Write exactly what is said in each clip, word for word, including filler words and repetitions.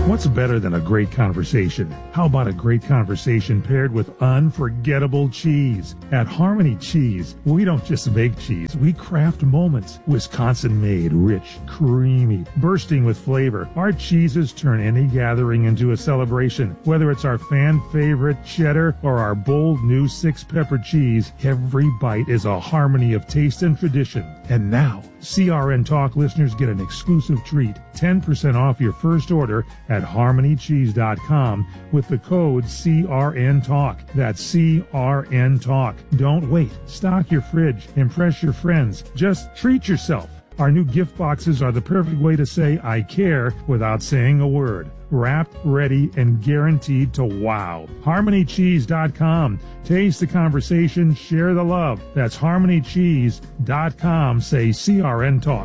What's better than a great conversation? How about a great conversation paired with unforgettable cheese? At Harmony Cheese, we don't just make cheese, we craft moments. Wisconsin-made, rich, creamy, bursting with flavor. Our cheeses turn any gathering into a celebration. Whether it's our fan-favorite cheddar or our bold new six-pepper cheese, every bite is a harmony of taste and tradition. And now, C R N Talk listeners get an exclusive treat, ten percent off your first order at harmony cheese dot com with the code C R N Talk. That's C R N Talk. Don't wait. Stock your fridge. Impress your friends. Just treat yourself. Our new gift boxes are the perfect way to say I care without saying a word. Wrapped, ready, and guaranteed to wow. harmony cheese dot com. Taste the conversation, share the love. That's harmony cheese dot com. Say C R N Talk.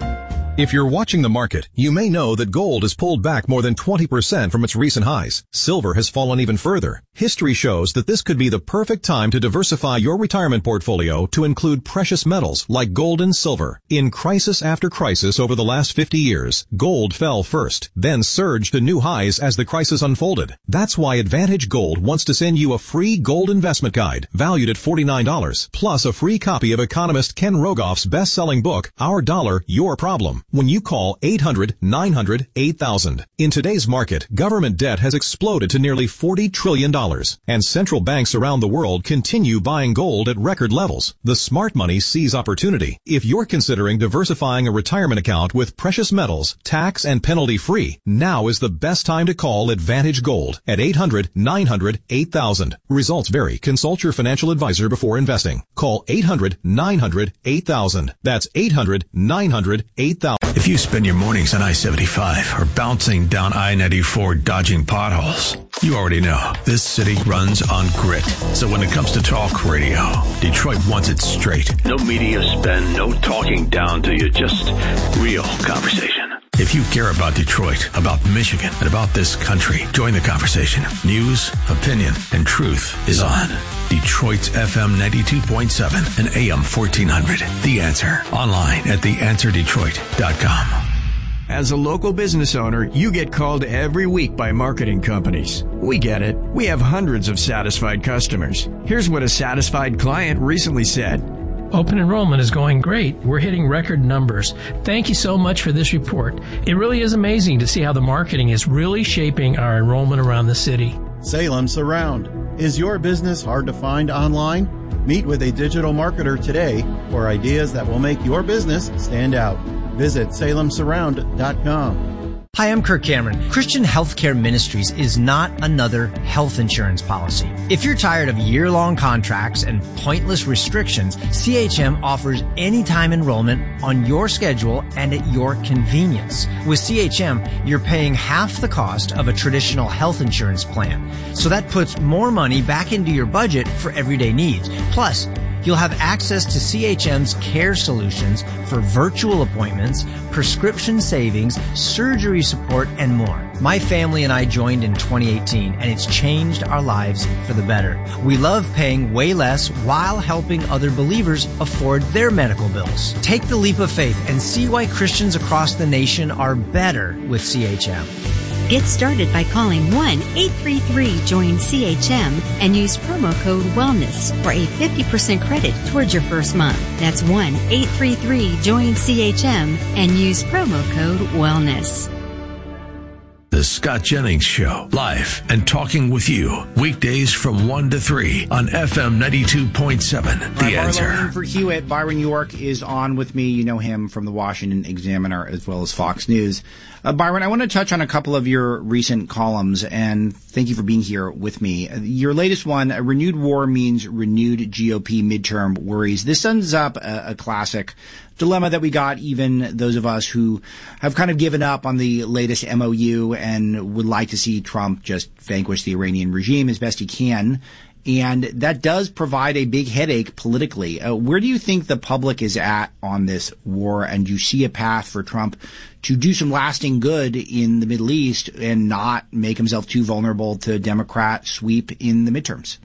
If you're watching the market, you may know that gold has pulled back more than twenty percent from its recent highs. Silver has fallen even further. History shows that this could be the perfect time to diversify your retirement portfolio to include precious metals like gold and silver. In crisis after crisis over the last fifty years, gold fell first, then surged to new highs as the crisis unfolded. That's why Advantage Gold wants to send you a free gold investment guide valued at forty-nine dollars, plus a free copy of economist Ken Rogoff's best-selling book, Our Dollar, Your Problem, when you call eight hundred, nine hundred, eight thousand. In today's market, government debt has exploded to nearly forty trillion dollars, and central banks around the world continue buying gold at record levels. The smart money sees opportunity. If you're considering diversifying a retirement account with precious metals, tax and penalty free, now is the best time to call Advantage Gold at eight hundred, nine hundred, eight thousand. Results vary. Consult your financial advisor before investing. Call eight hundred, nine hundred, eight thousand. That's eight hundred, nine hundred, eight thousand. If you spend your mornings on I seventy-five or bouncing down I ninety-four dodging potholes, you already know this city runs on grit. So when it comes to talk radio, Detroit wants it straight. No media spin, no talking down to you, just real conversation. If you care about Detroit, about Michigan, and about this country, join the conversation. News, opinion, and truth is on. Detroit's F M ninety-two point seven and A M fourteen hundred. The Answer. Online at the answer detroit dot com. As a local business owner, you get called every week by marketing companies. We get it. We have hundreds of satisfied customers. Here's what a satisfied client recently said. Open enrollment is going great. We're hitting record numbers. Thank you so much for this report. It really is amazing to see how the marketing is really shaping our enrollment around the city. Salem Surround. Is your business hard to find online? Meet with a digital marketer today for ideas that will make your business stand out. Visit salem surround dot com. Hi, I'm Kirk Cameron. Christian Healthcare Ministries is not another health insurance policy. If you're tired of year-long contracts and pointless restrictions, C H M offers anytime enrollment on your schedule and at your convenience. With C H M, you're paying half the cost of a traditional health insurance plan. So that puts more money back into your budget for everyday needs. Plus, you'll have access to C H M's care solutions for virtual appointments, prescription savings, surgery support, and more. My family and I joined in twenty eighteen, and it's changed our lives for the better. We love paying way less while helping other believers afford their medical bills. Take the leap of faith and see why Christians across the nation are better with C H M. Get started by calling one eight three three join C H M and use promo code WELLNESS for a fifty percent credit towards your first month. That's one eight three three join C H M and use promo code WELLNESS. The Scott Jennings Show, live and talking with you, weekdays from one to three on F M ninety-two point seven. The right, Answer. Barlow in for Hewitt. Byron York is on with me. You know him from the Washington Examiner as well as Fox News. Uh, Byron, I want to touch on a couple of your recent columns, and thank you for being here with me. Your latest one, a renewed war means renewed G O P midterm worries. This sums up a, a classic dilemma that we got, even those of us who have kind of given up on the latest M O U and would like to see Trump just vanquish the Iranian regime as best he can. And that does provide a big headache politically. Uh, where do you think the public is at on this war? And do you see a path for Trump to do some lasting good in the Middle East and not make himself too vulnerable to Democrat sweep in the midterms?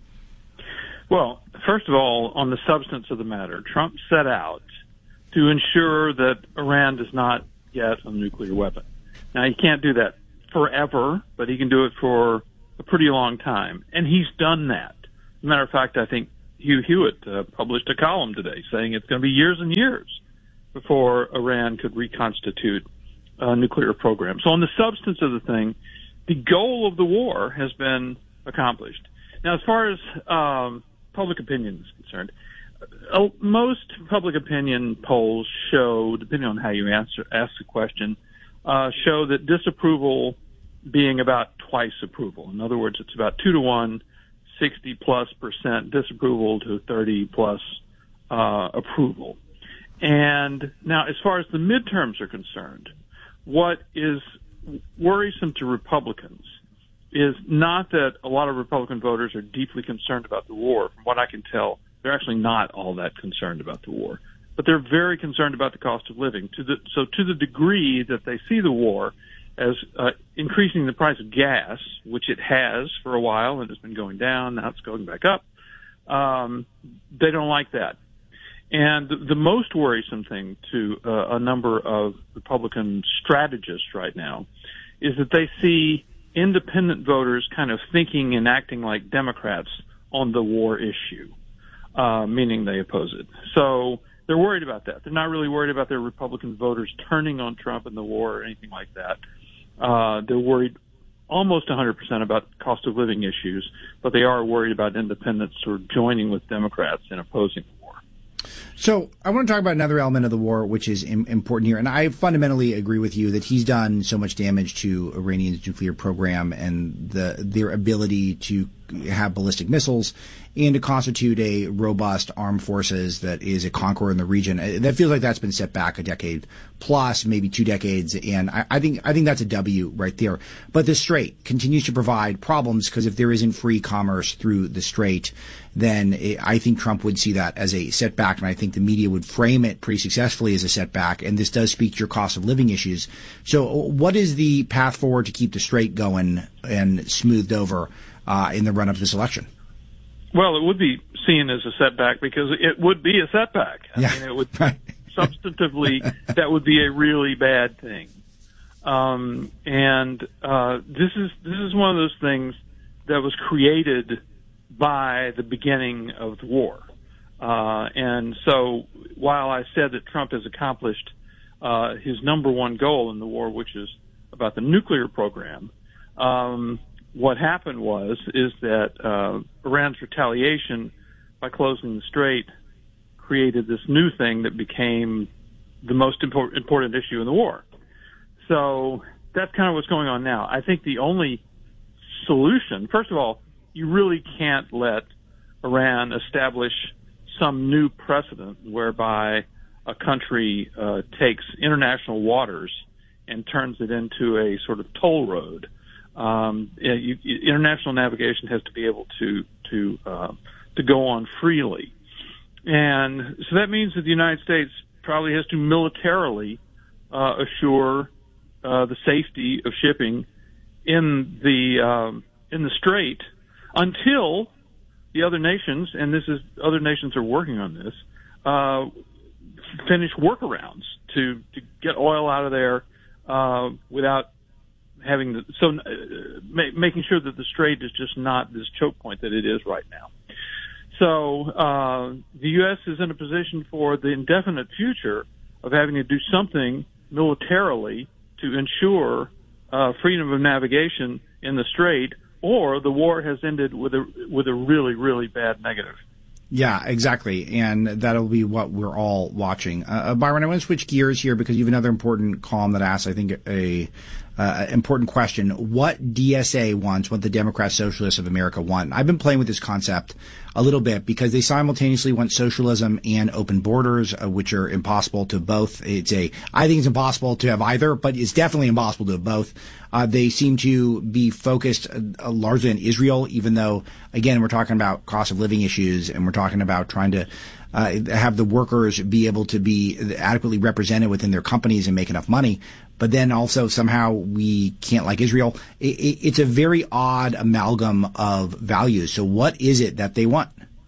Well, first of all, on the substance of the matter, Trump set out to ensure that Iran does not get a nuclear weapon. Now, he can't do that forever, but he can do it for a pretty long time. And he's done that. As a matter of fact, I think Hugh Hewitt uh, published a column today saying it's going to be years and years before Iran could reconstitute a nuclear program. So on the substance of the thing, the goal of the war has been accomplished. Now, as far as um, public opinion is concerned, uh, most public opinion polls show, depending on how you answer ask the question, uh, show that disapproval being about twice approval. In other words, it's about two to one, sixty plus percent disapproval to thirty plus uh, approval. And now, as far as the midterms are concerned, what is worrisome to Republicans is not that a lot of Republican voters are deeply concerned about the war. From what I can tell, they're actually not all that concerned about the war. But they're very concerned about the cost of living. To the, so to the degree that they see the war as uh, increasing the price of gas, which it has for a while and it's been going down, now it's going back up, um, they don't like that. And the, the most worrisome thing to uh, a number of Republican strategists right now is that they see independent voters kind of thinking and acting like Democrats on the war issue, uh, meaning they oppose it. So they're worried about that. They're not really worried about their Republican voters turning on Trump in the war or anything like that. Uh, they're worried almost one hundred percent about cost of living issues, but they are worried about independents sort of joining with Democrats in opposing the war. So I want to talk about another element of the war, which is im- important here. And I fundamentally agree with you that he's done so much damage to Iranian's nuclear program and the, their ability to have ballistic missiles and to constitute a robust armed forces that is a conqueror in the region. That feels like that's been set back a decade plus, maybe two decades. And I, I think I think that's a W right there. But the Strait continues to provide problems because if there isn't free commerce through the Strait, then it, I think Trump would see that as a setback. And I think the media would frame it pretty successfully as a setback. And this does speak to your cost of living issues. So what is the path forward to keep the Strait going and smoothed over uh, in the run-up to this election? Well, it would be seen as a setback because it would be a setback. I yeah. mean, it would substantively, that would be a really bad thing. Um, and uh, this is this is one of those things that was created by the beginning of the war. Uh, and so while I said that Trump has accomplished uh, his number one goal in the war, which is about the nuclear program, um, what happened was is that uh, Iran's retaliation by closing the Strait created this new thing that became the most import- important issue in the war. So that's kind of what's going on now. I think the only solution, first of all, you really can't let Iran establish some new precedent whereby a country uh, takes international waters and turns it into a sort of toll road. Um, you, international navigation has to be able to to uh, to go on freely, and so that means that the United States probably has to militarily uh, assure uh, the safety of shipping in the um, in the Strait until the other nations, and this is other nations are working on this, uh, finish workarounds to to get oil out of there uh, without having the, so uh, ma- making sure that the Strait is just not this choke point that it is right now. So uh, the U S is in a position for the indefinite future of having to do something militarily to ensure uh, freedom of navigation in the Strait, or the war has ended with a with a really really bad negative. Yeah, exactly, and that'll be what we're all watching. Uh, Byron, I want to switch gears here because you have another important column that asks, I think, a uh, important question. What D S A wants, what the Democrat Socialists of America want. I've been playing with this concept a little bit because they simultaneously want socialism and open borders, uh, which are impossible to both. It's a, I think it's impossible to have either, but it's definitely impossible to have both. Uh, they seem to be focused uh, largely on Israel, even though, again, we're talking about cost of living issues and we're talking about trying to uh, have the workers be able to be adequately represented within their companies and make enough money. But then also somehow we can't like Israel. It, it, it's a very odd amalgam of values. So what is it that they want?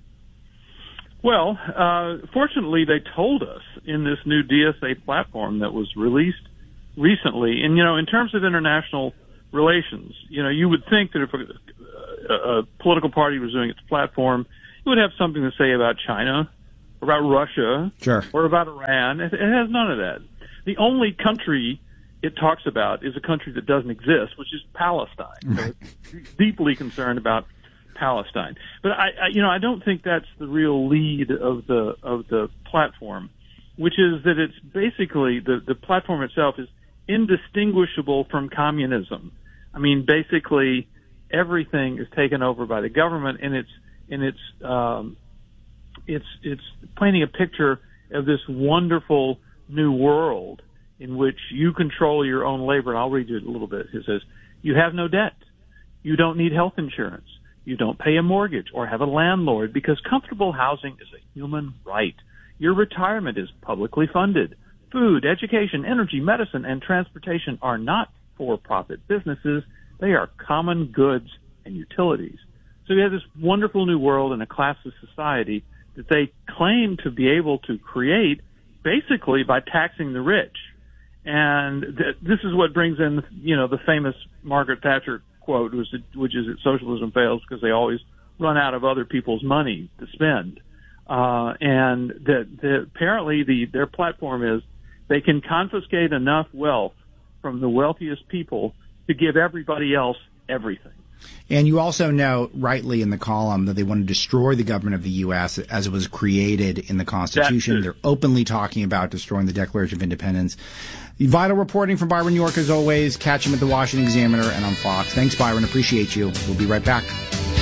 Well, uh, fortunately, they told us in this new D S A platform that was released recently. And, you know, in terms of international relations. You know, you would think that if a, a, a political party was doing its platform, it would have something to say about China, or about Russia, sure. or about Iran. It, it has none of that. The only country it talks about is a country that doesn't exist, which is Palestine. So it's deeply concerned about Palestine. But I, I, you know, I don't think that's the real lead of the of the platform, which is that it's basically the the platform itself is indistinguishable from communism. I mean, basically everything is taken over by the government, and it's and it's um, it's it's painting a picture of this wonderful new world in which you control your own labor. And I'll read you a little bit. It says, you have no debt. You don't need health insurance. You don't pay a mortgage or have a landlord because comfortable housing is a human right. Your retirement is publicly funded. Food, education, energy, medicine, and transportation are not for-profit businesses. They are common goods and utilities. So we have this wonderful new world and a classless society that they claim to be able to create basically by taxing the rich. And th- this is what brings in, you know, the famous Margaret Thatcher quote, which, which is that socialism fails because they always run out of other people's money to spend. Uh, and that the, apparently the, their platform is they can confiscate enough wealth from the wealthiest people to give everybody else everything. And you also know, rightly in the column, that they want to destroy the government of the U S as it was created in the Constitution. They're openly talking about destroying the Declaration of Independence. Vital reporting from Byron York, as always. Catch him at the Washington Examiner and on Fox. Thanks, Byron. Appreciate you. We'll be right back.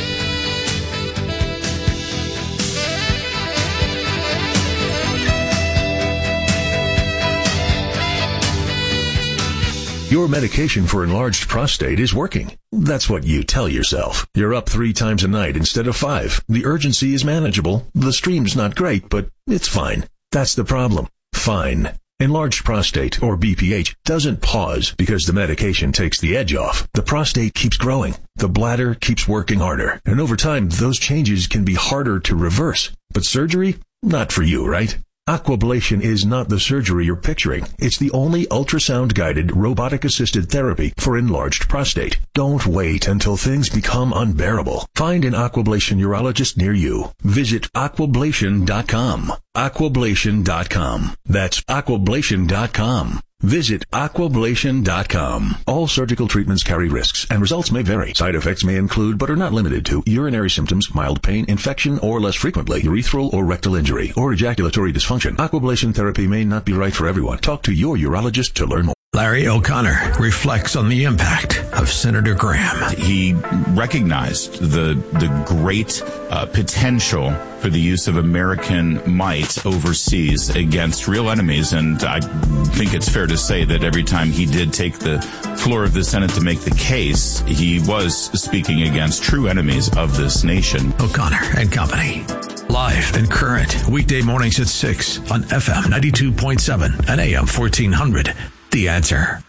Your medication for enlarged prostate is working. That's what you tell yourself. You're up three times a night instead of five. The urgency is manageable. The stream's not great, but it's fine. That's the problem. Fine. Enlarged prostate, or B P H, doesn't pause because the medication takes the edge off. The prostate keeps growing. The bladder keeps working harder. And over time, those changes can be harder to reverse. But surgery? Not for you, right? Aquablation is not the surgery you're picturing. It's the only ultrasound-guided, robotic-assisted therapy for enlarged prostate. Don't wait until things become unbearable. Find an Aquablation urologist near you. Visit aquablation dot com. aquablation dot com. That's aquablation dot com. Visit aquablation dot com. All surgical treatments carry risks, and results may vary. Side effects may include, but are not limited to, urinary symptoms, mild pain, infection, or less frequently, urethral or rectal injury, or ejaculatory dysfunction. Aquablation therapy may not be right for everyone. Talk to your urologist to learn more. Larry O'Connor reflects on the impact of Senator Graham. He recognized the the great uh, potential for the use of American might overseas against real enemies, and I think it's fair to say that every time he did take the floor of the Senate to make the case, he was speaking against true enemies of this nation. O'Connor and Company. Live and current, weekday mornings at six on F M ninety-two point seven and A M fourteen hundred. The Answer.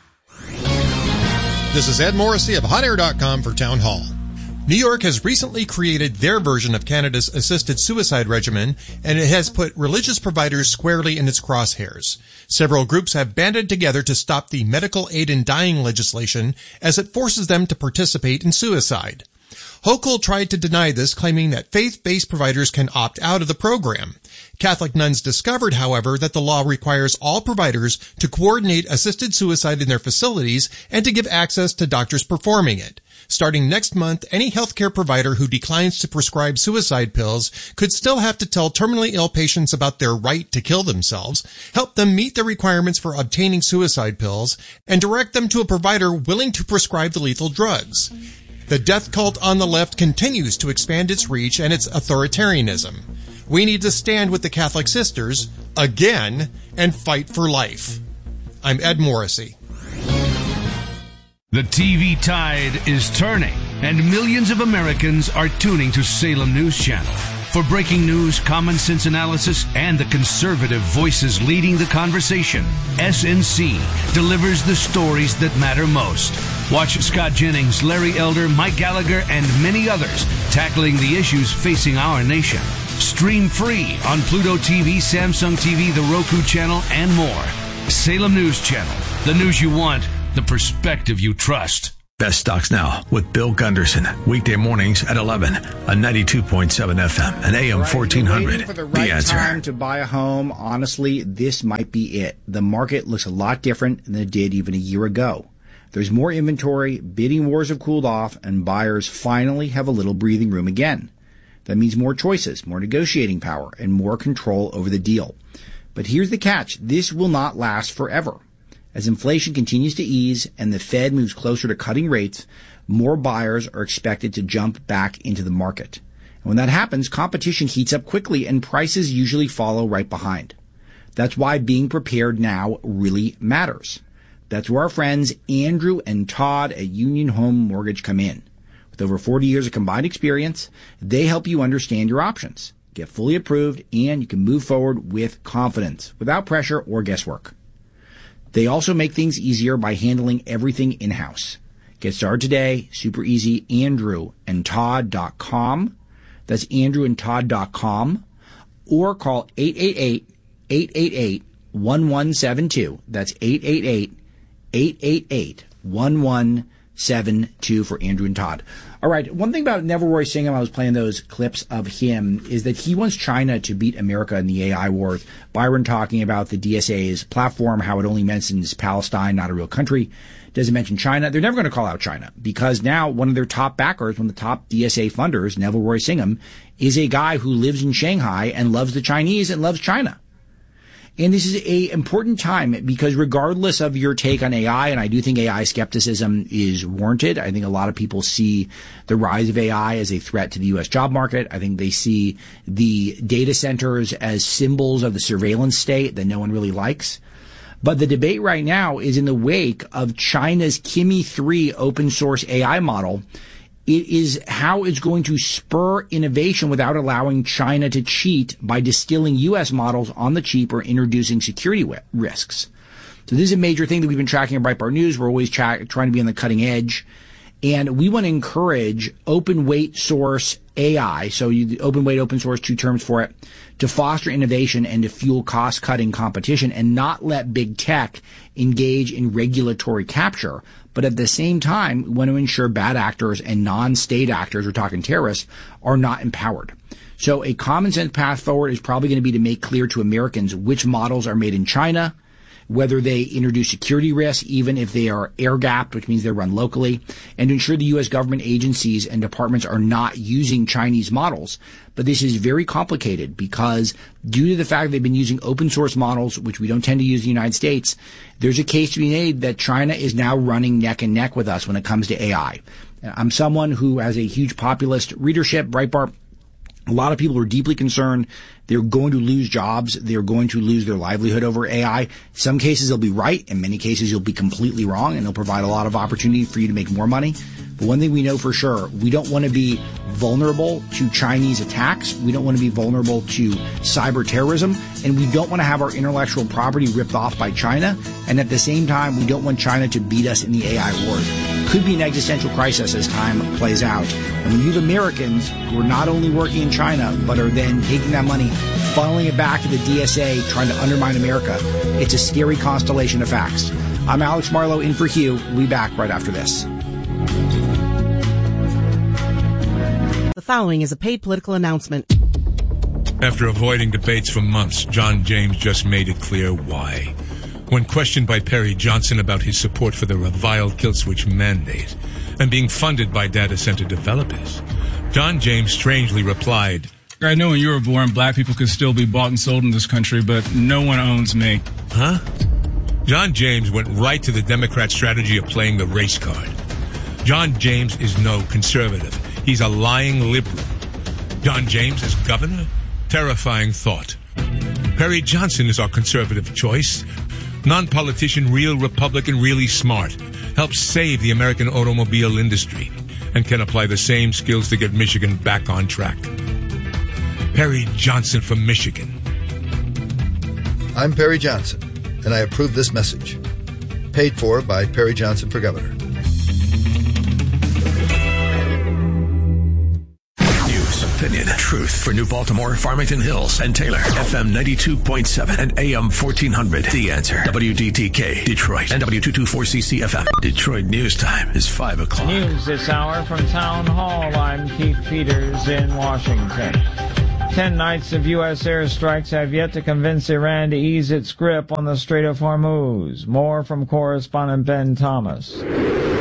This is Ed Morrissey of hot air dot com for Town Hall. New York has recently created their version of Canada's assisted suicide regimen, and it has put religious providers squarely in its crosshairs. Several groups have banded together to stop the medical aid in dying legislation as it forces them to participate in suicide. Hochul tried to deny this, claiming that faith-based providers can opt out of the program. Catholic nuns discovered, however, that the law requires all providers to coordinate assisted suicide in their facilities and to give access to doctors performing it. Starting next month, any healthcare provider who declines to prescribe suicide pills could still have to tell terminally ill patients about their right to kill themselves, help them meet the requirements for obtaining suicide pills, and direct them to a provider willing to prescribe the lethal drugs. The death cult on the left continues to expand its reach and its authoritarianism. We need to stand with the Catholic Sisters, again, and fight for life. I'm Ed Morrissey. The T V tide is turning, and millions of Americans are tuning to Salem News Channel. For breaking news, common sense analysis, and the conservative voices leading the conversation, S N C delivers the stories that matter most. Watch Scott Jennings, Larry Elder, Mike Gallagher, and many others tackling the issues facing our nation. Stream free on Pluto T V, Samsung T V, the Roku channel, and more. Salem News Channel. The news you want, the perspective you trust. Best Stocks Now with Bill Gunderson. Weekday mornings at eleven on ninety-two point seven F M and A M right, fourteen hundred. For the right the answer. Time to buy a home, honestly, this might be it. The market looks a lot different than it did even a year ago. There's more inventory, bidding wars have cooled off, and buyers finally have a little breathing room again. That means more choices, more negotiating power, and more control over the deal. But here's the catch. This will not last forever. As inflation continues to ease and the Fed moves closer to cutting rates, more buyers are expected to jump back into the market. And when that happens, competition heats up quickly and prices usually follow right behind. That's why being prepared now really matters. That's where our friends Andrew and Todd at Union Home Mortgage come in. With over forty years of combined experience, they help you understand your options, get fully approved, and you can move forward with confidence, without pressure or guesswork. They also make things easier by handling everything in-house. Get started today, super easy, andrew and todd dot com. That's andrew and todd dot com. Or call eight eight eight, eight eight eight, one one seven two. That's eight eight eight, eight eight eight, one one seven two for Andrew and Todd. All right, one thing about Neville Roy Singham, I was playing those clips of him, is that he wants China to beat America in the A I wars. Byron talking about the D S A's platform, how it only mentions Palestine, not a real country. Doesn't mention China. They're never going to call out China because now one of their top backers, one of the top D S A funders, Neville Roy Singham, is a guy who lives in Shanghai and loves the Chinese and loves China. And this is a important time because regardless of your take on A I, and I do think A I skepticism is warranted, I think a lot of people see the rise of A I as a threat to the U S job market. I think they see the data centers as symbols of the surveillance state that no one really likes. But the debate right now is in the wake of China's Kimi three open source A I model. It is how it's going to spur innovation without allowing China to cheat by distilling U S models on the cheap or introducing security risks. So this is a major thing that we've been tracking at Breitbart News. We're always tra- trying to be on the cutting edge. And we want to encourage open weight source A I, so you, open weight, open source, two terms for it, to foster innovation and to fuel cost-cutting competition and not let big tech engage in regulatory capture. But at the same time, we want to ensure bad actors and non-state actors, we're talking terrorists, are not empowered. So a common sense path forward is probably going to be to make clear to Americans which models are made in China, whether they introduce security risks, even if they are air-gapped, which means they're run locally, and to ensure the U S government agencies and departments are not using Chinese models. But this is very complicated because due to the fact they've been using open source models, which we don't tend to use in the United States, there's a case to be made that China is now running neck and neck with us when it comes to A I. I'm someone who has a huge populist readership, Breitbart. A lot of people are deeply concerned. They're going to lose jobs. They're going to lose their livelihood over A I. Some cases they'll be right. In many cases you'll be completely wrong, and they'll provide a lot of opportunity for you to make more money. But one thing we know for sure, we don't want to be vulnerable to Chinese attacks. We don't want to be vulnerable to cyber terrorism. And we don't want to have our intellectual property ripped off by China. And at the same time, we don't want China to beat us in the A I wars. Could be an existential crisis as time plays out. And when you have Americans who are not only working in China, but are then taking that money, funneling it back to the D S A, trying to undermine America, it's a scary constellation of facts. I'm Alex Marlowe in for Hugh. We'll be back right after this. The following is a paid political announcement. After avoiding debates for months, John James just made it clear why. When questioned by Perry Johnson about his support for the reviled kill switch mandate and being funded by data center developers, John James strangely replied, I know when you were born, black people could still be bought and sold in this country, but no one owns me. Huh? John James went right to the Democrat strategy of playing the race card. John James is no conservative. He's a lying liberal. John James as governor? Terrifying thought. Perry Johnson is our conservative choice. Non-politician, real Republican, really smart. Helps save the American automobile industry and can apply the same skills to get Michigan back on track. Perry Johnson from Michigan. I'm Perry Johnson, and I approve this message. Paid for by Perry Johnson for Governor. News, opinion, truth for New Baltimore, Farmington Hills, and Taylor. F M ninety-two point seven and A M fourteen hundred. The Answer. W D T K, Detroit, and W two twenty-four C C F M. Detroit News Time is five o'clock. News this hour from Town Hall. I'm Keith Peters in Washington. Ten nights of U S airstrikes have yet to convince Iran to ease its grip on the Strait of Hormuz. More from correspondent Ben Thomas. U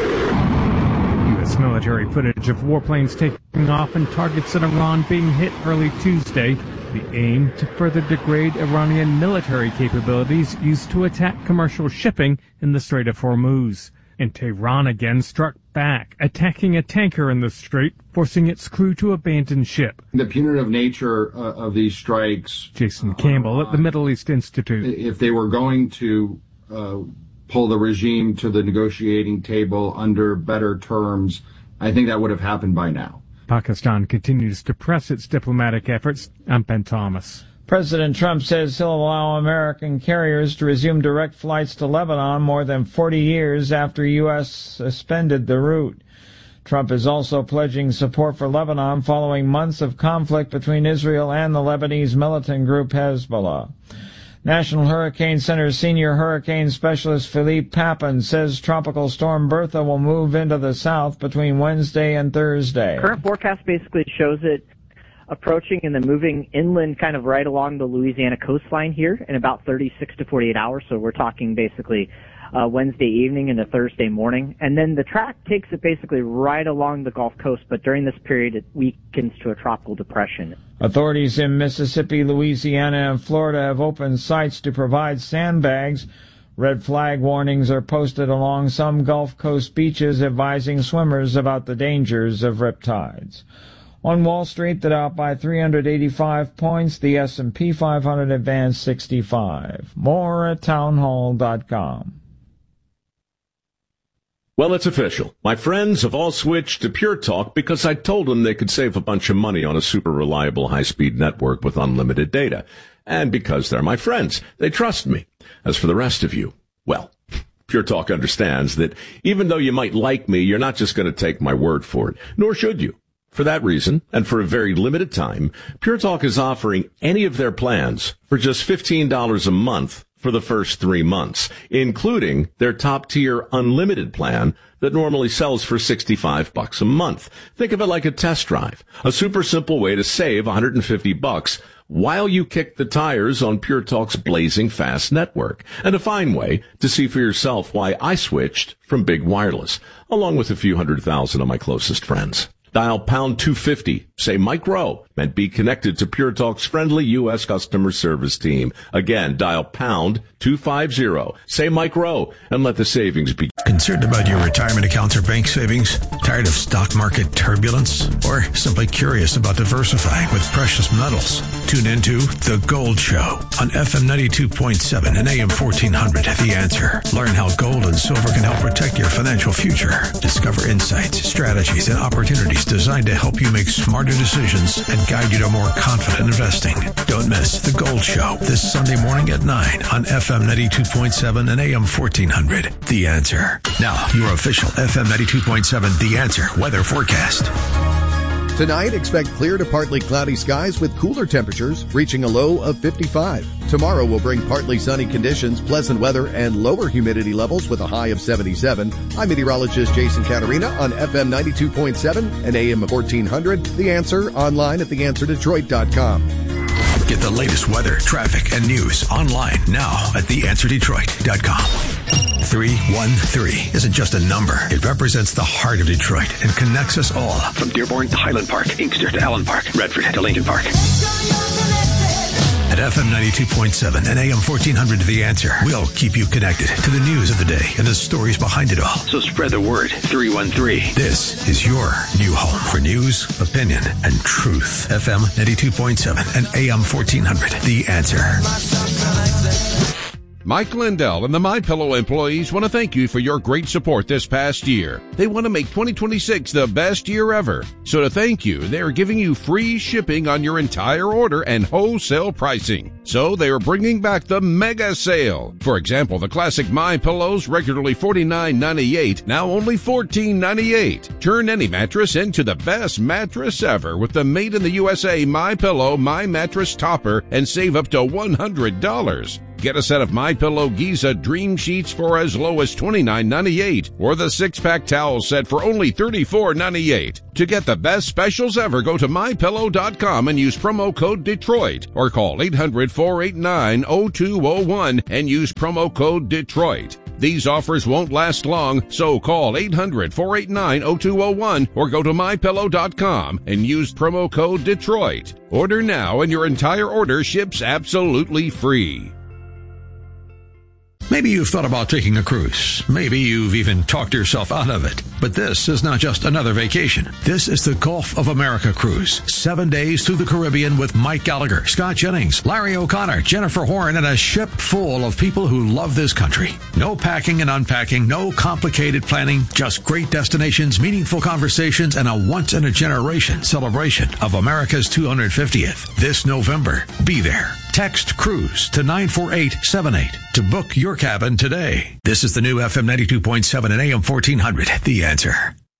S military footage of warplanes taking off and targets in Iran being hit early Tuesday. The aim to further degrade Iranian military capabilities used to attack commercial shipping in the Strait of Hormuz. And Tehran again struck back, attacking a tanker in the strait, forcing its crew to abandon ship. The punitive nature uh, of these strikes... Jason Campbell uh, at the Middle East Institute. If they were going to uh, pull the regime to the negotiating table under better terms, I think that would have happened by now. Pakistan continues to press its diplomatic efforts. I'm Ben Thomas. President Trump says he'll allow American carriers to resume direct flights to Lebanon more than forty years after U S suspended the route. Trump is also pledging support for Lebanon following months of conflict between Israel and the Lebanese militant group Hezbollah. National Hurricane Center senior hurricane specialist Philippe Papin says Tropical Storm Bertha will move into the south between Wednesday and Thursday. Current forecast basically shows it approaching and then moving inland kind of right along the Louisiana coastline here in about thirty-six to forty-eight hours. So we're talking basically uh, Wednesday evening into Thursday morning. And then the track takes it basically right along the Gulf Coast, but during this period it weakens to a tropical depression. Authorities in Mississippi, Louisiana, and Florida have opened sites to provide sandbags. Red flag warnings are posted along some Gulf Coast beaches advising swimmers about the dangers of riptides. On Wall Street, the Dow by three hundred eighty-five points, the S and P five hundred advanced sixty-five. More at townhall dot com. Well, it's official. My friends have all switched to Pure Talk because I told them they could save a bunch of money on a super reliable high-speed network with unlimited data. And because they're my friends, they trust me. As for the rest of you, well, Pure Talk understands that even though you might like me, you're not just going to take my word for it, nor should you. For that reason, and for a very limited time, Pure Talk is offering any of their plans for just fifteen dollars a month for the first three months, including their top-tier unlimited plan that normally sells for sixty-five bucks a month. Think of it like a test drive, a super simple way to save one hundred fifty bucks while you kick the tires on Pure Talk's blazing fast network, and a fine way to see for yourself why I switched from big wireless, along with a few hundred thousand of my closest friends. Dial pound two fifty, say Mike Rowe, and be connected to Pure Talk's friendly U S customer service team. Again, dial pound two fifty, say Mike Rowe, and let the savings be. Concerned about your retirement accounts or bank savings? Tired of stock market turbulence? Or simply curious about diversifying with precious metals? Tune into The Gold Show on F M ninety-two point seven and A M fourteen hundred. The Answer. Learn how gold and silver can help protect your financial future. Discover insights, strategies, and opportunities designed to help you make smarter decisions and guide you to more confident investing. Don't miss The Gold Show this Sunday morning at nine on F M ninety-two point seven and A M fourteen hundred. The Answer. Now, your official F M ninety-two point seven The Answer weather forecast. Tonight, expect clear to partly cloudy skies with cooler temperatures reaching a low of fifty-five. Tomorrow will bring partly sunny conditions, pleasant weather, and lower humidity levels with a high of seventy-seven. I'm meteorologist Jason Caterina on F M ninety-two point seven and A M fourteen hundred. The Answer, online at the answer detroit dot com. Get the latest weather, traffic, and news online now at the answer detroit dot com. three one three isn't just a number. It represents the heart of Detroit and connects us all. From Dearborn to Highland Park, Inkster to Allen Park, Redford to Lincoln Park. At F M ninety-two point seven and A M fourteen hundred The Answer, we'll keep you connected to the news of the day and the stories behind it all. So spread the word. three one three. This is your new home for news, opinion, and truth. F M ninety-two point seven and A M fourteen hundred The Answer. Mike Lindell and the MyPillow employees want to thank you for your great support this past year. They want to make twenty twenty-six the best year ever. So to thank you, they are giving you free shipping on your entire order and wholesale pricing. So they are bringing back the mega sale. For example, the classic MyPillows, regularly forty-nine ninety-eight, now only fourteen ninety-eight. Turn any mattress into the best mattress ever with the made in the U S A MyPillow My Mattress Topper and save up to one hundred dollars. Get a set of MyPillow Giza Dream Sheets for as low as twenty-nine ninety-eight, or the six-pack towel set for only thirty-four ninety-eight. To get the best specials ever, go to my pillow dot com and use promo code Detroit, or call eight hundred, four eight nine, zero two zero one and use promo code Detroit. These offers won't last long, so call eight hundred, four eight nine, zero two zero one or go to my pillow dot com and use promo code Detroit. Order now and your entire order ships absolutely free. Maybe you've thought about taking a cruise. Maybe you've even talked yourself out of it. But this is not just another vacation. This is the Gulf of America cruise. Seven days through the Caribbean with Mike Gallagher, Scott Jennings, Larry O'Connor, Jennifer Horn, and a ship full of people who love this country. No packing and unpacking, no complicated planning, just great destinations, meaningful conversations, and a once-in-a-generation celebration of America's two hundred fiftieth. This November, be there. Text CRUISE to nine four eight seven eight to book your cabin today. This is the new F M ninety-two point seven and A M fourteen hundred. The Answer.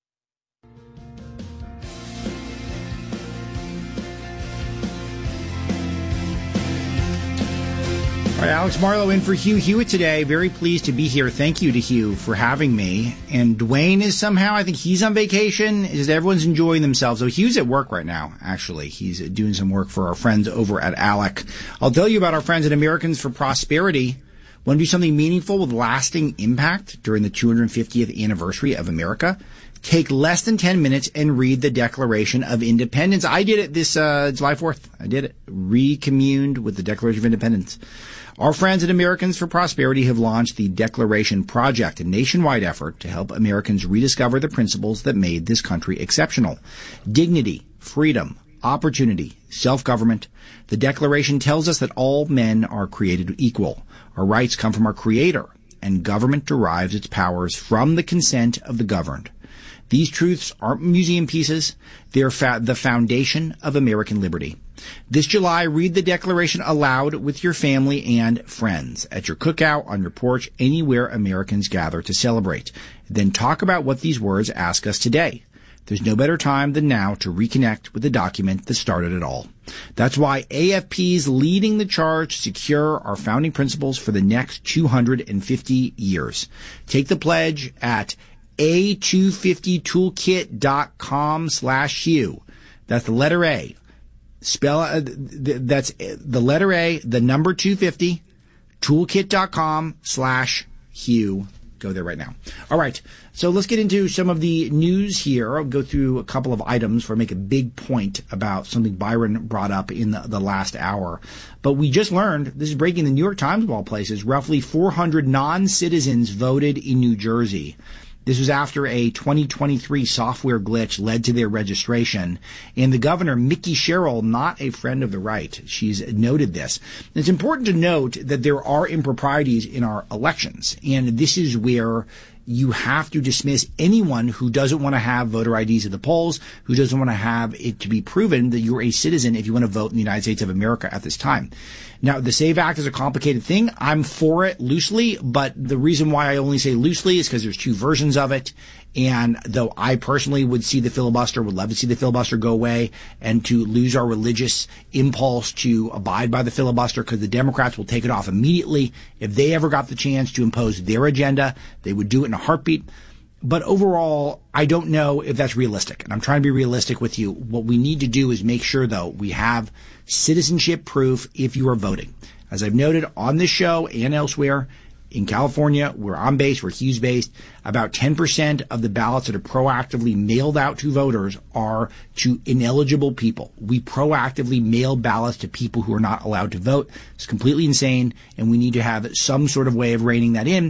All right, Alex Marlowe in for Hugh Hewitt today. Very pleased to be here. Thank you to Hugh for having me. And Dwayne is somehow, I think he's on vacation. Is everyone's enjoying themselves. So Hugh's at work right now, actually. He's doing some work for our friends over at A L E C. I'll tell you about our friends at Americans for Prosperity. Want to do something meaningful with lasting impact during the two hundred fiftieth anniversary of America? Take less than ten minutes and read the Declaration of Independence. I did it this uh, July fourth. I did it. Recommuned with the Declaration of Independence. Our friends at Americans for Prosperity have launched the Declaration Project, a nationwide effort to help Americans rediscover the principles that made this country exceptional. Dignity, freedom, opportunity, self-government. The Declaration tells us that all men are created equal. Our rights come from our Creator, and government derives its powers from the consent of the governed. These truths aren't museum pieces. They're fa- the foundation of American liberty. This July, read the Declaration aloud with your family and friends, at your cookout, on your porch, anywhere Americans gather to celebrate. Then talk about what these words ask us today. There's no better time than now to reconnect with the document that started it all. That's why A F P's leading the charge to secure our founding principles for the next two hundred fifty years. Take the pledge at A two fifty toolkit dot com slash Hugh. That's the letter A. Spell uh, th- that's the letter A, the number two fifty, toolkit dot com slash Hugh. Go there right now. All right. So let's get into some of the news here. I'll go through a couple of items where I make a big point about something Byron brought up in the, the last hour. But we just learned, this is breaking the New York Times of all places, roughly four hundred non-citizens voted in New Jersey. This was after a twenty twenty-three software glitch led to their registration. And the governor, Mickey Sherrill, not a friend of the right, she's noted this. It's important to note that there are improprieties in our elections. And this is where you have to dismiss anyone who doesn't want to have voter I Ds at the polls, who doesn't want to have it to be proven that you're a citizen if you want to vote in the United States of America at this time. Now, the SAVE Act is a complicated thing. I'm for it loosely, but the reason why I only say loosely is because there's two versions of it. And though I personally would see the filibuster, would love to see the filibuster go away and to lose our religious impulse to abide by the filibuster, because the Democrats will take it off immediately. If they ever got the chance to impose their agenda, they would do it in a heartbeat. But overall, I don't know if that's realistic. And I'm trying to be realistic with you. What we need to do is make sure, though, we have citizenship proof if you are voting. As I've noted on this show and elsewhere, in California, where I'm based, where Hugh's based, about ten percent of the ballots that are proactively mailed out to voters are to ineligible people. We proactively mail ballots to people who are not allowed to vote. It's completely insane, and we need to have some sort of way of reining that in.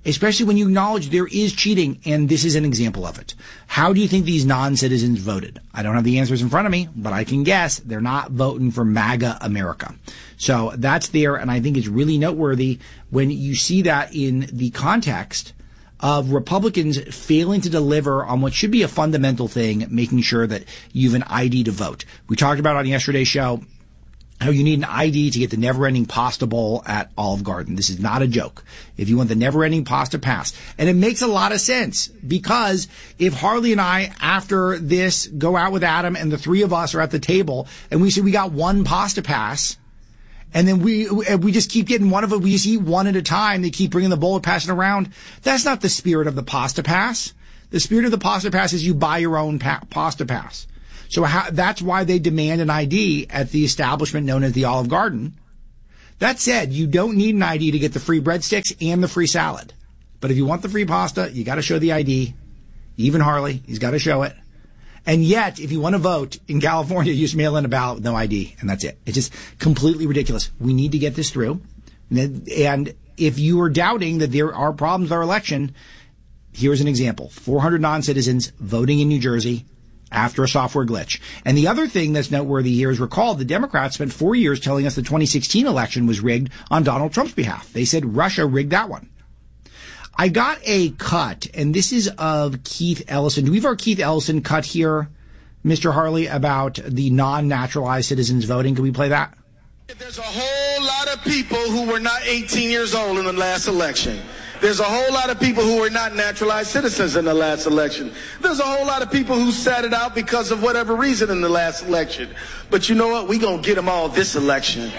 especially when you acknowledge there is cheating, and this is an example of it. How do you think these non-citizens voted? I don't have the answers in front of me, but I can guess they're not voting for MAGA America. So that's there, and I think it's really noteworthy when you see that in the context of Republicans failing to deliver on what should be a fundamental thing, making sure that you have an I D to vote. We talked about on yesterday's show how you need an I D to get the never-ending pasta bowl at Olive Garden. This is not a joke. If you want the never-ending pasta pass. And it makes a lot of sense, because if Harley and I, after this, go out with Adam and the three of us are at the table and we say we got one pasta pass, and then we we just keep getting one of it, we just eat one at a time, they keep bringing the bowl and passing it around, that's not the spirit of the pasta pass. The spirit of the pasta pass is you buy your own pa- pasta pass. So how, that's why they demand an I D at the establishment known as the Olive Garden. That said, you don't need an I D to get the free breadsticks and the free salad. But if you want the free pasta, you got to show the I D. Even Harley, he's got to show it. And yet, if you want to vote in California, you just mail in a ballot with no I D, and that's it. It's just completely ridiculous. We need to get this through. And if you are doubting that there are problems with our election, here's an example. four hundred non-citizens voting in New Jersey after a software glitch. And the other thing that's noteworthy here is, recall, the Democrats spent four years telling us the twenty sixteen election was rigged on Donald Trump's behalf. They said Russia rigged that one. I got a cut, and this is of Keith Ellison. Do we have our Keith Ellison cut here, Mister Harley, about the non-naturalized citizens voting? Can we play that? There's a whole lot of people who were not eighteen years old in the last election. There's a whole lot of people who were not naturalized citizens in the last election. There's a whole lot of people who sat it out because of whatever reason in the last election. But you know what? We're going to get them all this election.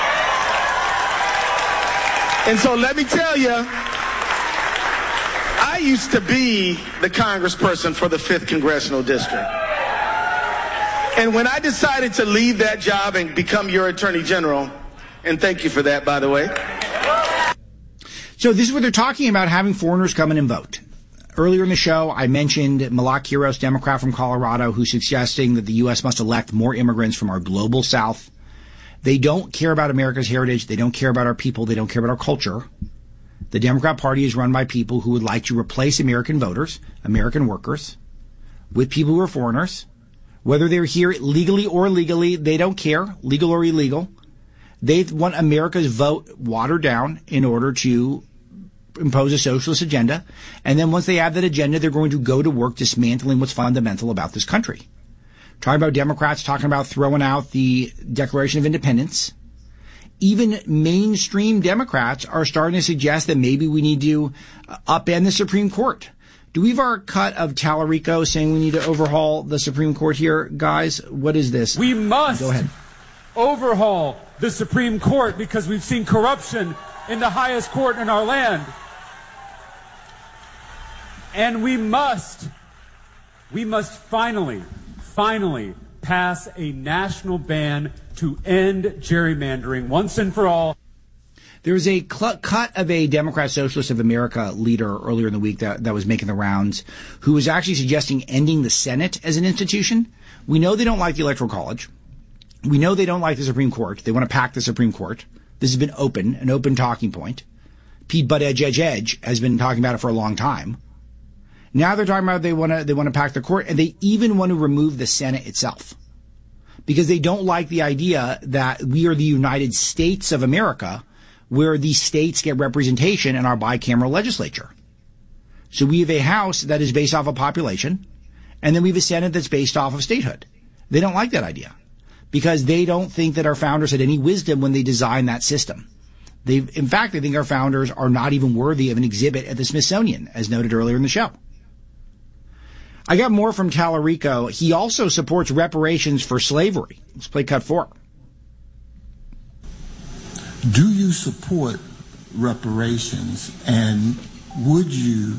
And so let me tell you, I used to be the congressperson for the fifth Congressional District. And when I decided to leave that job and become your Attorney General, and thank you for that, by the way. So this is what they're talking about, having foreigners come in and vote. Earlier in the show, I mentioned Malak Quiros, Democrat from Colorado, who's suggesting that the U S must elect more immigrants from our global south. They don't care about America's heritage. They don't care about our people. They don't care about our culture. The Democrat Party is run by people who would like to replace American voters, American workers, with people who are foreigners. Whether they're here legally or illegally, they don't care, legal or illegal. They want America's vote watered down in order to impose a socialist agenda. And then once they have that agenda, they're going to go to work dismantling what's fundamental about this country. Talking about Democrats talking about throwing out the Declaration of Independence. Even mainstream Democrats are starting to suggest that maybe we need to upend the Supreme Court. Do we have our cut of Tallarico saying we need to overhaul the Supreme Court here, guys? What is this? We must Go ahead. overhaul the Supreme Court because we've seen corruption in the highest court in our land. And we must, we must finally, finally pass a national ban to end gerrymandering once and for all. There was a cl- cut of a Democrat Socialist of America leader earlier in the week that, that was making the rounds, who was actually suggesting ending the Senate as an institution. We know they don't like the Electoral College. We know they don't like the Supreme Court. They want to pack the Supreme Court. This has been open, an open talking point. Pete Buttigieg has been talking about it for a long time. Now they're talking about they want to they want to pack the court, and they even want to remove the Senate itself, because they don't like the idea that we are the United States of America, where the states get representation in our bicameral legislature. So we have a House that is based off of population, and then we have a Senate that's based off of statehood. They don't like that idea because they don't think that our founders had any wisdom when they designed that system. They, in fact, they think our founders are not even worthy of an exhibit at the Smithsonian, as noted earlier in the show. I got more from Tallarico. He also supports reparations for slavery. Let's play cut four. Do you support reparations, and would you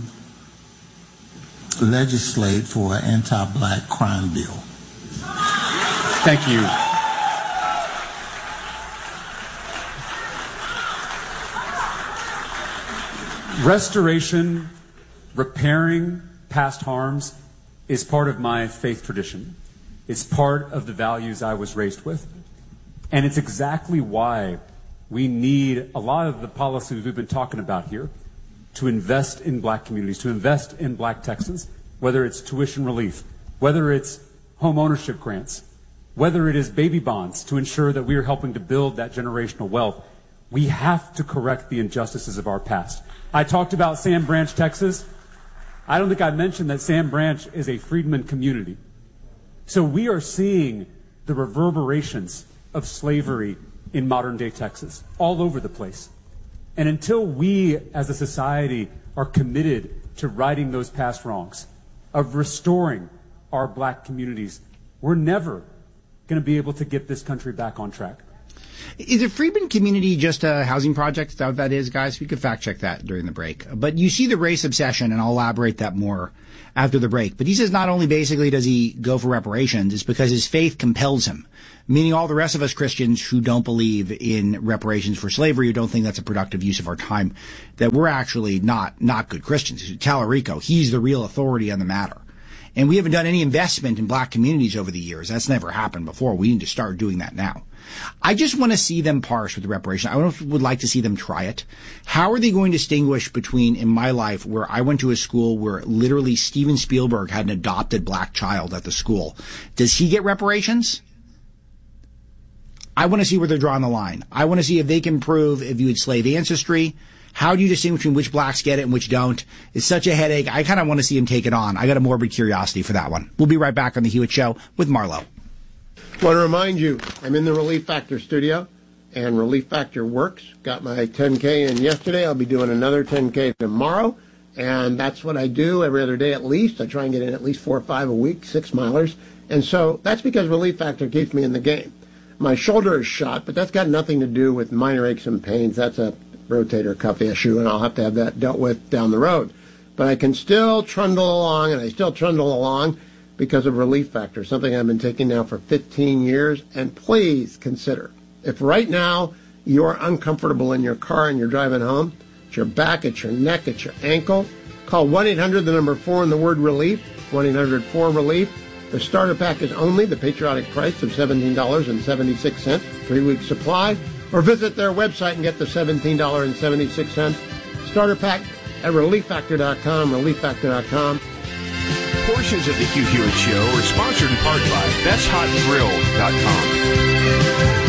legislate for an anti-black crime bill? Thank you. Restoration, repairing past harms is part of my faith tradition. It's part of the values I was raised with. And it's exactly why we need a lot of the policies we've been talking about here to invest in black communities, to invest in black Texans, whether it's tuition relief, whether it's home ownership grants, whether it is baby bonds to ensure that we are helping to build that generational wealth. We have to correct the injustices of our past. I talked about Sam Branch, Texas. I don't think I mentioned that Sam Branch is a freedman community. So we are seeing the reverberations of slavery in modern-day Texas all over the place. And until we as a society are committed to righting those past wrongs, of restoring our black communities, we're never going to be able to get this country back on track. Is the Freedman community just a housing project? Is that what that is, guys? We could fact check that during the break. But you see the race obsession, and I'll elaborate that more after the break. But he says not only basically does he go for reparations, it's because his faith compels him. Meaning all the rest of us Christians who don't believe in reparations for slavery, who don't think that's a productive use of our time, that we're actually not, not good Christians. Tallarico, he's the real authority on the matter. And we haven't done any investment in black communities over the years. That's never happened before. We need to start doing that now. I just want to see them parse with the reparation. I would like to see them try it. How are they going to distinguish between, in my life, where I went to a school where literally Steven Spielberg had an adopted black child at the school? Does he get reparations? I want to see where they're drawing the line. I want to see if they can prove if you had slave ancestry. How do you distinguish between which blacks get it and which don't? It's such a headache. I kind of want to see him take it on. I got a morbid curiosity for that one. We'll be right back on The Hewitt Show with Marlo. I want to remind you, I'm in the Relief Factor studio, and Relief Factor works. Got my ten K in yesterday. I'll be doing another ten K tomorrow, and that's what I do every other day at least. I try and get in at least four or five a week, six milers. And so that's because Relief Factor keeps me in the game. My shoulder is shot, but that's got nothing to do with minor aches and pains. That's a rotator cuff issue, and I'll have to have that dealt with down the road. But I can still trundle along, and I still trundle along because of Relief Factor, something I've been taking now for fifteen years. And please consider, if right now you're uncomfortable in your car and you're driving home, it's your back, it's your neck, it's your ankle, call one eight hundred, the number four, and the word relief, one eight hundred four relief. The starter pack is only the patriotic price of seventeen dollars and seventy-six cents, three-week supply, or visit their website and get the seventeen dollars and seventy-six cents starter pack at relief factor dot com, relief factor dot com. Portions of the Hugh Hewitt Show are sponsored in part by best hot grill dot com.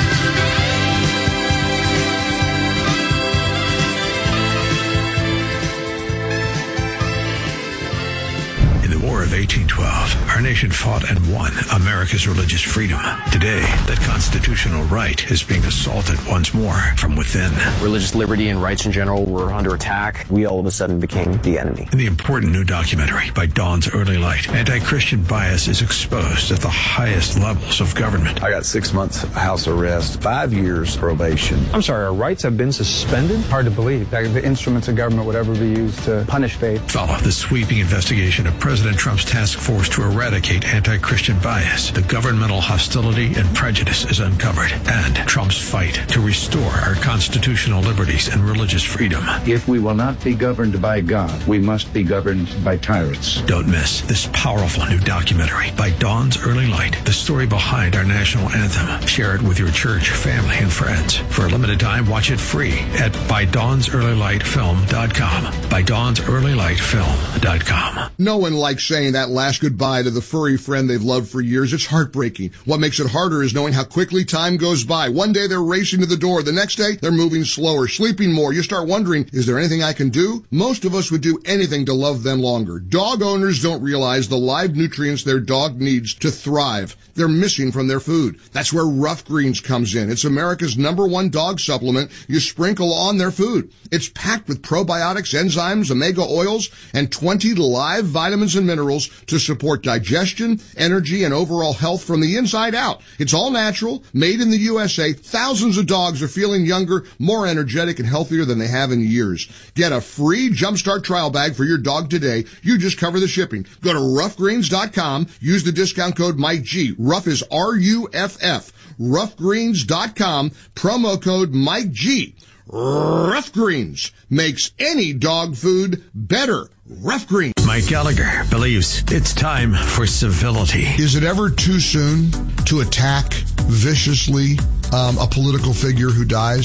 War of eighteen twelve, our nation fought and won America's religious freedom. Today, that constitutional right is being assaulted once more from within. Religious liberty and rights in general were under attack. We all of a sudden became the enemy. In the important new documentary by Dawn's Early Light, anti-Christian bias is exposed at the highest levels of government. I got six months house arrest, five years probation. I'm sorry, our rights have been suspended? Hard to believe that the instruments of government would ever be used to punish faith. Follow the sweeping investigation of President Trump's task force to eradicate anti-Christian bias. The governmental hostility and prejudice is uncovered, and Trump's fight to restore our constitutional liberties and religious freedom. If we will not be governed by God, we must be governed by tyrants. Don't miss this powerful new documentary by Dawn's Early Light, the story behind our national anthem. Share it with your church, family, and friends. For a limited time, watch it free at by dawns early light film dot com. by dawns early light film dot com. No one likes saying that last goodbye to the furry friend they've loved for years. It's heartbreaking. What makes it harder is knowing how quickly time goes by. One day they're racing to the door. The next day they're moving slower, sleeping more. You start wondering, is there anything I can do? Most of us would do anything to love them longer. Dog owners don't realize the live nutrients their dog needs to thrive. They're missing from their food. That's where Rough Greens comes in. It's America's number one dog supplement you sprinkle on their food. It's packed with probiotics, enzymes, omega oils, and twenty live vitamins and minerals to support digestion, energy, and overall health from the inside out. It's all natural, made in the U S A. Thousands of dogs are feeling younger, more energetic, and healthier than they have in years. Get a free Jumpstart trial bag for your dog today. You just cover the shipping. Go to rough greens dot com. Use the discount code Mike G. Rough is R U F F. rough greens dot com. Promo code Mike G. Rough Greens makes any dog food better. Rough Greens. Mike Gallagher believes it's time for civility. Is it ever too soon to attack viciously um, a political figure who dies?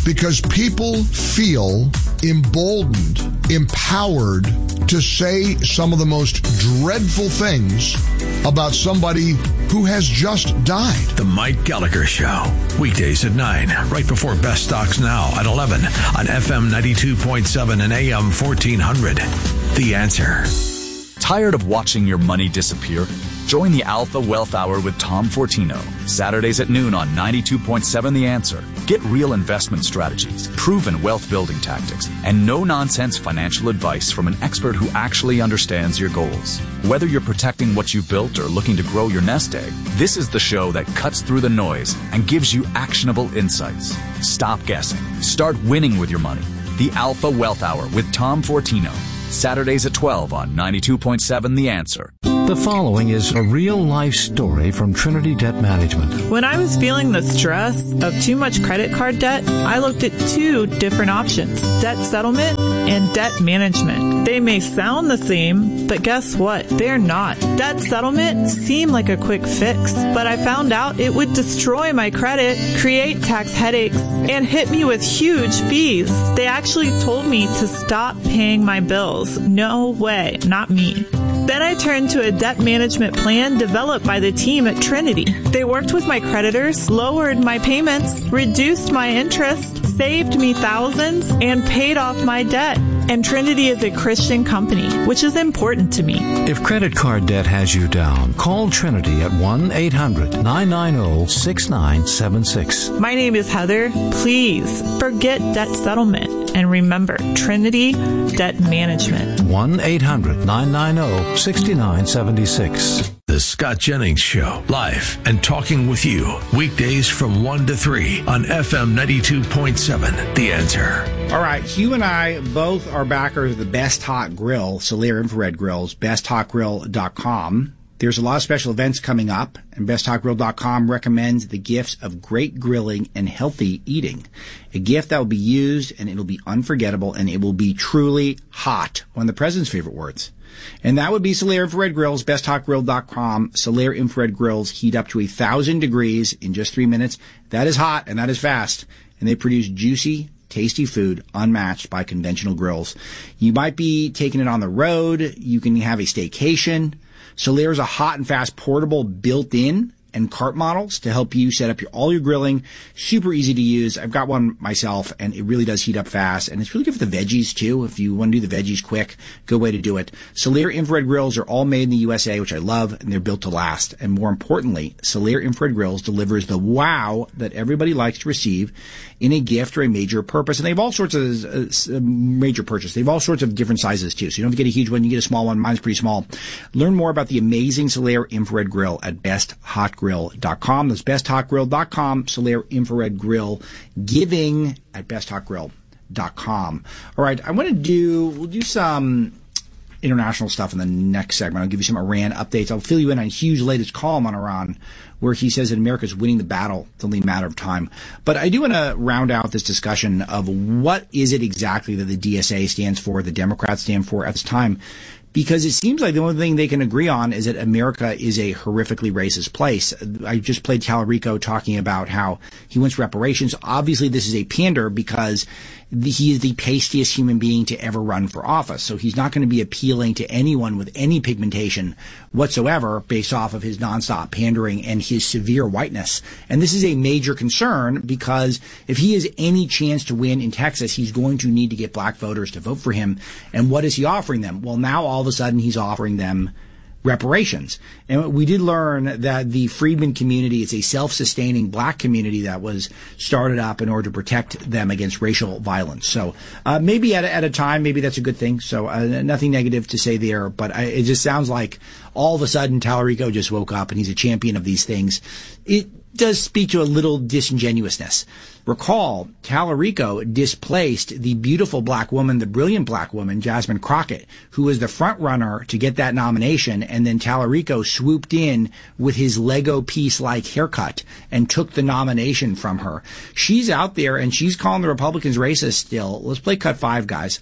because people feel emboldened, empowered to say some of the most dreadful things about somebody who has just died. The Mike Gallagher Show. Weekdays at nine, right before Best Stocks Now at eleven on F M ninety-two point seven and A M fourteen hundred. The Answer. Tired of watching your money disappear? Join the Alpha Wealth Hour with Tom Fortino, Saturdays at noon on ninety-two point seven The Answer. Get real investment strategies, proven wealth-building tactics, and no-nonsense financial advice from an expert who actually understands your goals. Whether you're protecting what you've built or looking to grow your nest egg, this is the show that cuts through the noise and gives you actionable insights. Stop guessing. Start winning with your money. The Alpha Wealth Hour with Tom Fortino. Saturdays at twelve on ninety-two point seven The Answer. The following is a real-life story from Trinity Debt Management. When I was feeling the stress of too much credit card debt, I looked at two different options, debt settlement and debt management. They may sound the same, but guess what? They're not. Debt settlement seemed like a quick fix, but I found out it would destroy my credit, create tax headaches, and hit me with huge fees. They actually told me to stop paying my bills. No way, not me. Then I turned to a debt management plan developed by the team at Trinity. They worked with my creditors, lowered my payments, reduced my interest, saved me thousands, and paid off my debt. And Trinity is a Christian company, which is important to me. If credit card debt has you down, call Trinity at one eight hundred nine nine zero six nine seven six. My name is Heather. Please forget debt settlement and remember Trinity Debt Management. one eight hundred nine nine zero six nine seven six. The Scott Jennings Show, live and talking with you, weekdays from one to three on F M ninety-two point seven, The Answer. All right, Hugh and I both are backers of the Best Hot Grill, Solaire Infrared Grills, best hot grill dot com. There's a lot of special events coming up, and best hot grill dot com recommends the gifts of great grilling and healthy eating. A gift that will be used, and it'll be unforgettable, and it will be truly hot. One of the president's favorite words. And that would be Solaire Infrared Grills, best hot grill dot com. Solaire Infrared Grills heat up to a thousand degrees in just three minutes. That is hot, and that is fast. And they produce juicy, tasty food unmatched by conventional grills. You might be taking it on the road. You can have a staycation. Solaire is a hot and fast portable built-in and cart models to help you set up your, all your grilling. Super easy to use. I've got one myself, and it really does heat up fast. And it's really good for the veggies, too. If you want to do the veggies quick, good way to do it. Solaire Infrared Grills are all made in the U S A, which I love, and they're built to last. And more importantly, Solaire Infrared Grills delivers the wow that everybody likes to receive in a gift or a major purpose. And they have all sorts of uh, major purchase. They have all sorts of different sizes, too. So you don't have to get a huge one. You get a small one. Mine's pretty small. Learn more about the amazing Solaire Infrared Grill at best hot grill dot com. That's best hot grill dot com. Solaire Infrared Grill. Giving at best hot grill dot com. All right. I want to do, we'll do some international stuff in the next segment. I'll give you some Iran updates. I'll fill you in on Hugh's latest column on Iran, where he says that America is winning the battle. It's only a matter of time. But I do want to round out this discussion of what is it exactly that the D S A stands for, the Democrats stand for at this time, because it seems like the only thing they can agree on is that America is a horrifically racist place. I just played Tallarico talking about how he wants reparations. Obviously, this is a pander because he is the pastiest human being to ever run for office. So he's not going to be appealing to anyone with any pigmentation whatsoever based off of his nonstop pandering and his severe whiteness. And this is a major concern because if he has any chance to win in Texas, he's going to need to get black voters to vote for him. And what is he offering them? Well, now all of a sudden he's offering them reparations. And we did learn that the freedmen community is a self-sustaining black community that was started up in order to protect them against racial violence. So uh, maybe at a, at a time, maybe that's a good thing. So uh, nothing negative to say there, but I, it just sounds like all of a sudden Tallarico just woke up and he's a champion of these things. It does speak to a little disingenuousness. Recall, Tallarico displaced the beautiful black woman, the brilliant black woman, Jasmine Crockett, who was the front runner to get that nomination, and then Tallarico swooped in with his Lego piece-like haircut and took the nomination from her. She's out there, and she's calling the Republicans racist still. Let's play cut five, guys.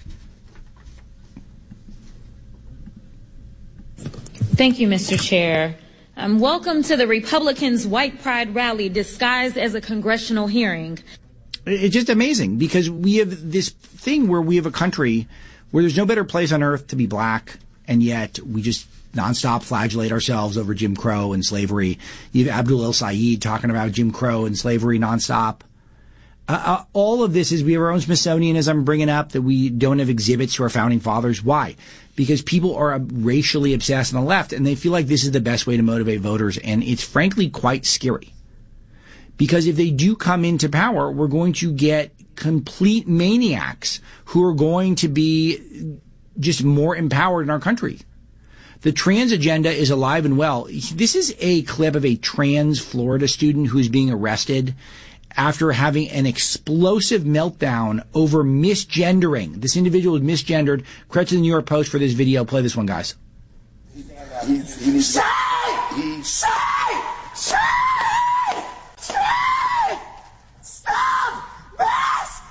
Thank you, Mister Chair. Um, welcome to the Republicans' White Pride rally disguised as a congressional hearing. It's just amazing because we have this thing where we have a country where there's no better place on earth to be black, and yet we just nonstop flagellate ourselves over Jim Crow and slavery. You have Abdul El Sayed talking about Jim Crow and slavery nonstop. Uh, uh, all of this is we have our own Smithsonian, as I'm bringing up, that we don't have exhibits to our founding fathers. Why? Because people are racially obsessed on the left, and they feel like this is the best way to motivate voters, and it's frankly quite scary. Because if they do come into power, we're going to get complete maniacs who are going to be just more empowered in our country. The trans agenda is alive and well. This is a clip of a trans Florida student who's being arrested after having an explosive meltdown over misgendering. This individual is misgendered. Credit to the New York Post for this video. Play this one, guys. He's, he needs say! He, say!